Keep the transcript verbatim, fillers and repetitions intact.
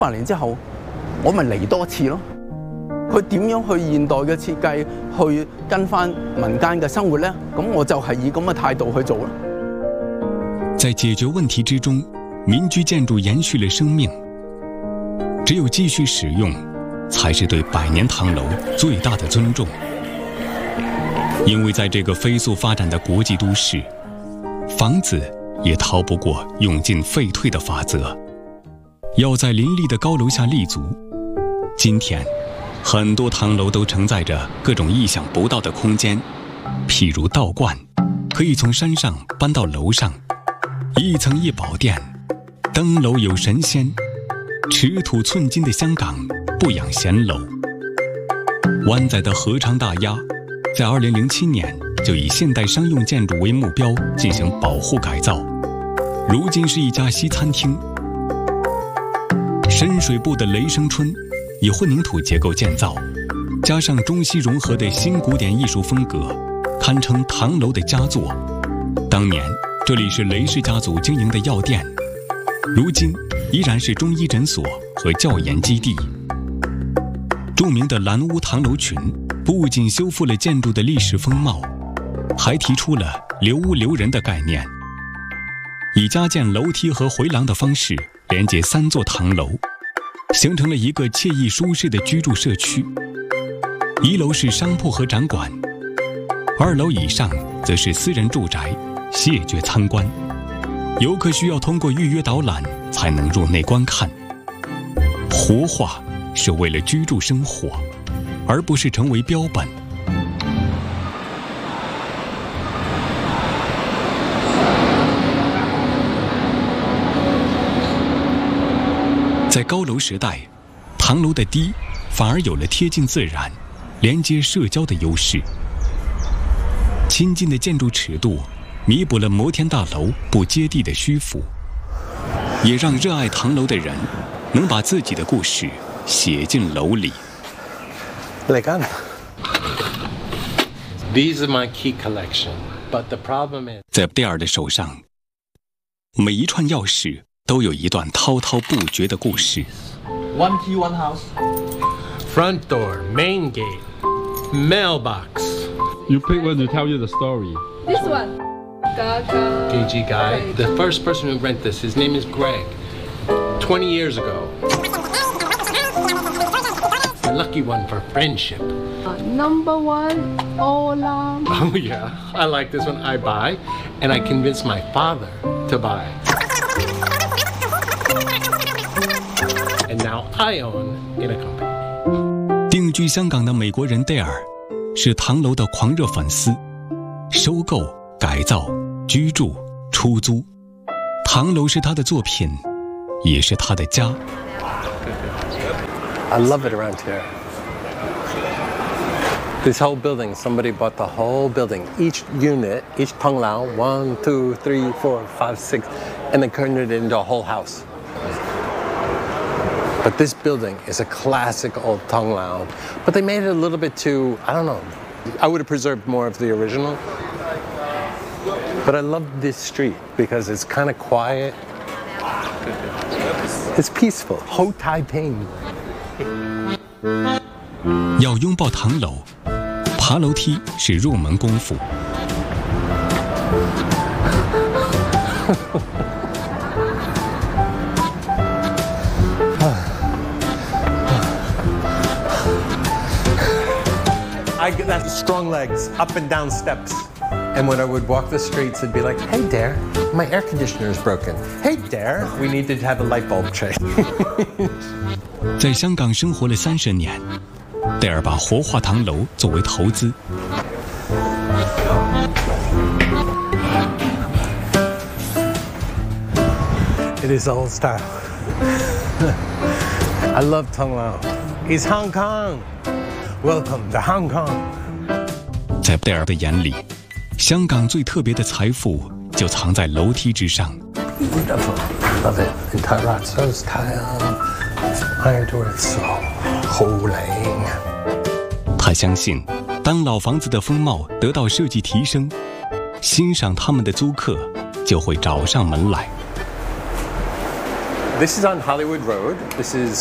八年之後，我咪嚟多次咯。佢點樣去現代嘅設計，去跟翻民間嘅生活呢？咁我就係以咁嘅態度去做啦。 在解決問題之中，民居建築延續了生命。只有繼續使用，才是對百年唐樓最大的尊重。因為在這個飛速發展的國際都市，房子也逃不過用進廢退的法則。要在林立的高樓下立足，今天很多唐樓都承載着各種意想不到的空間，譬如道觀，可以從山上搬到樓上，一層一寶殿，登樓有神仙，尺土寸金的香港不養閒樓。灣仔的合昌大押在二零零七年就以現代商用建築為目標進行保護改造，如今是一家西餐廳。深水埗的雷生春以混凝土結構建造，加上中西融合的新古典藝術風格，堪稱唐樓的佳作。當年這裡是雷氏家族經營的藥店，如今依然是中醫診所和教研基地。著名的藍屋唐樓群不僅修復了建築的歷史風貌，還提出了留屋留人的概念，以加建樓梯和回廊的方式連接三座唐樓，形成了一個愜意舒適的居住社區。一樓是商鋪和展館，二樓以上則是私人住宅，謝絕參觀。遊客需要通過預約導覽才能入內觀看。活化是為了居住生活，而不是成為標本。在高樓時代，唐樓的低反而有了貼近自然、連接社交的優勢。親近的建築尺度彌補了摩天大樓不接地的虛浮，也讓熱愛唐樓的人能把自己的故事寫進樓裡。 Elegant. These are my key collection, but the problem is 在戴尔的手上，每一串鑰匙都有一段滔滔不絕的故事。 One key, one house. Front door, main gate, mailbox. You pick one to tell you the story. This one. Gaga. G G guy. The first person who rented this, his name is Greg. Twenty years ago. A lucky one for friendship. Uh, number one, Olam. Oh yeah, I like this one. I buy, and I convince my father to buy. And now I own in a company. 定居香港的美国人戴尔是唐樓的狂熱粉絲，收購、改造、居住、出租，唐樓是他的作品，也是他的家。 I love it around here. This whole building, somebody bought the whole building, each unit, each Tong Lao, one, two, three, four, five, six, and they turned it into a whole house. But this building is a classic old Tong Lao, but they made it a little bit too, I don't know, I would have preserved more of the original. But I love this street because it's kind of quiet. It's peaceful. Ho Tai Ping. 要擁抱唐樓，爬樓梯是入門功夫。 I get that strong legs up and down steps. And when I would walk the streets, it'd be like, hey, Dare, my air conditioner is broken. Hey, Dare, we need to have a light bulb change. 在香港生活了三十年，戴尔把活化唐楼作为投资。 It is old style. I love Tong Lao. It's Hong Kong. Welcome to Hong Kong. 在戴尔的眼里，香港最特別的財富就藏在樓梯之上。 Beautiful. Love it. In terrazzo style. Iron doors.好靚。 他相信，當老房子的風貌得到設計提升，欣賞他們的租客就會找上門來。 This is on Hollywood Road. This is